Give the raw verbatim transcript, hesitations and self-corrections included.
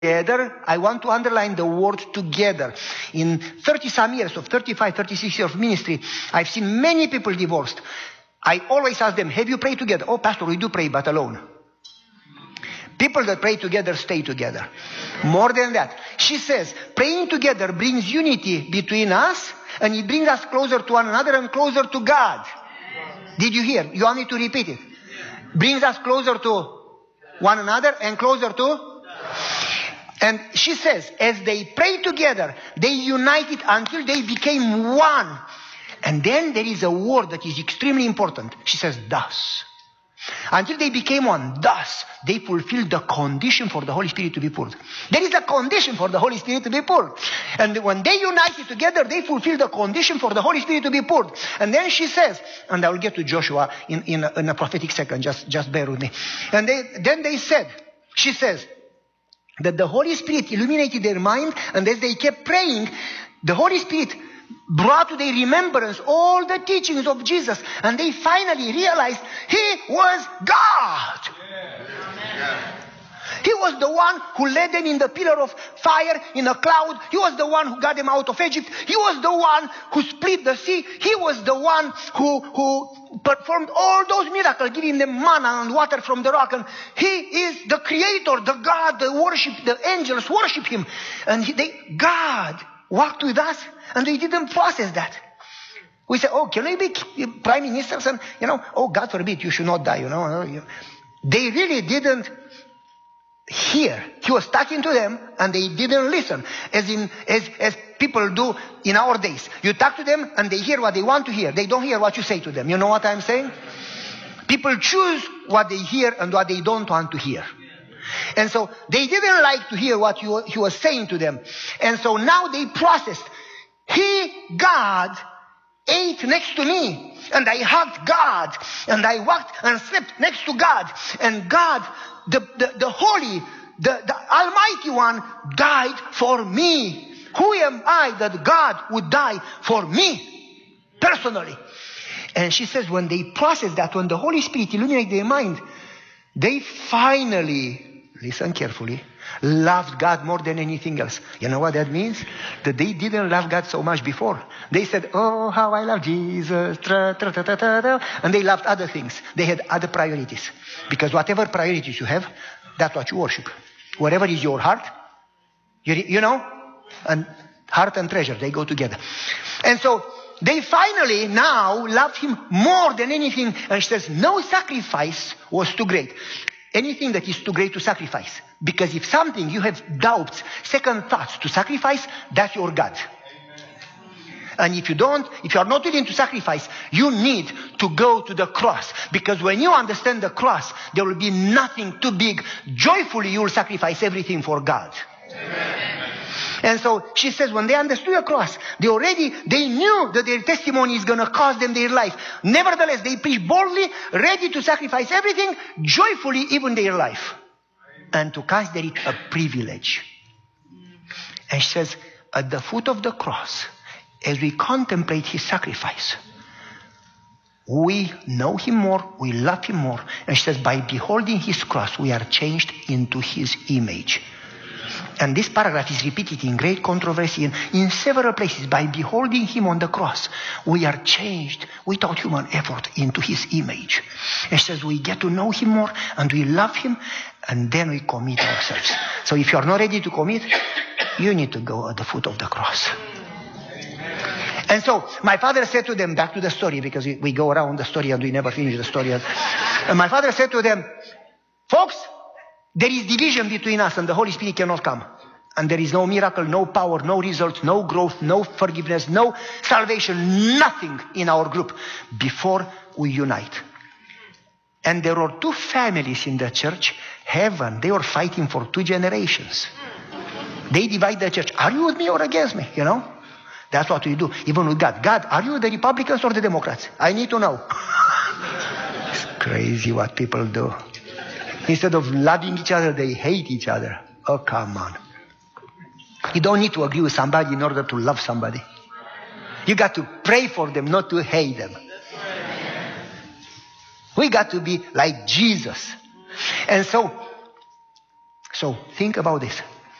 together, I want to underline the word together. In thirty some years of thirty-five, thirty-six years of ministry, I've seen many people divorced. I always ask them, have you prayed together? Oh, pastor, we do pray, but alone. People that pray together stay together. More than that. She says, praying together brings unity between us, and it brings us closer to one another and closer to God. Did you hear? You want me to repeat it? Brings us closer to one another and closer to... And she says, as they prayed together, they united until they became one. And then there is a word that is extremely important. She says, thus. Until they became one, thus they fulfilled the condition for the Holy Spirit to be poured. There is a condition for the Holy Spirit to be poured. And when they united together, they fulfilled the condition for the Holy Spirit to be poured. And then she says, and I will get to Joshua in, in, a, in a prophetic second, just, just bear with me. And they, then they said, she says, that the Holy Spirit illuminated their mind, and as they kept praying, the Holy Spirit brought to their remembrance all the teachings of Jesus, and they finally realized He was God. Yeah. He was the one who led them in the pillar of fire, in a cloud. He was the one who got them out of Egypt. He was the one who split the sea. He was the one who, who performed all those miracles, giving them manna and water from the rock. And He is the Creator, the God, the worship, the angels worship Him. And he, they, God walked with us, and they didn't process that. We say, oh, can we be prime ministers? And, you know, oh, God forbid, you should not die, you know. They really didn't hear. He was talking to them, and they didn't listen. As in, as, as people do in our days. You talk to them, and they hear what they want to hear. They don't hear what you say to them. You know what I'm saying? People choose what they hear and what they don't want to hear. And so they didn't like to hear what you, he was saying to them. And so now they processed. He, God, ate next to me. And I hugged God. And I walked and slept next to God. And God, the, the, the Holy, the, the Almighty One, died for me. Who am I that God would die for me? Personally. And she says when they processed that, when the Holy Spirit illuminated their mind, they finally, listen carefully, loved God more than anything else. You know what that means? That they didn't love God so much before. They said, oh, how I love Jesus. Tra, tra, tra, tra, tra, tra. And they loved other things. They had other priorities. Because whatever priorities you have, that's what you worship. Whatever is your heart, you, you know, and heart and treasure, they go together. And so they finally now loved Him more than anything. And she says, no sacrifice was too great. Anything that is too great to sacrifice. Because if something you have doubts, second thoughts to sacrifice, that's your God. And if you don't, if you are not willing to sacrifice, you need to go to the cross. Because when you understand the cross, there will be nothing too big. Joyfully you will sacrifice everything for God. Amen. And so she says when they understood the cross, they already, they knew that their testimony is going to cost them their life. Nevertheless, they preach boldly, ready to sacrifice everything, joyfully, even their life. And to consider it a privilege. And she says, at the foot of the cross, as we contemplate His sacrifice, we know Him more, we love Him more. And she says, by beholding His cross, we are changed into His image. And this paragraph is repeated in great controversy in, in several places. By beholding Him on the cross, we are changed without human effort into His image. And she says we get to know Him more and we love Him, and then we commit ourselves. So if you are not ready to commit, you need to go at the foot of the cross. And so my father said to them, back to the story, because we, we go around the story and we never finish the story. And my father said to them, folks, there is division between us and the Holy Spirit cannot come. And there is no miracle, no power, no results, no growth, no forgiveness, no salvation, nothing in our group before we unite. And there were two families in the church, heaven, they were fighting for two generations. They divide the church. Are you with me or against me? You know? That's what we do, even with God. God, are you the Republicans or the Democrats? I need to know. It's crazy what people do. Instead of loving each other, they hate each other. Oh, come on. You don't need to agree with somebody in order to love somebody. You got to pray for them, not to hate them. We got to be like Jesus. And so, so think about this.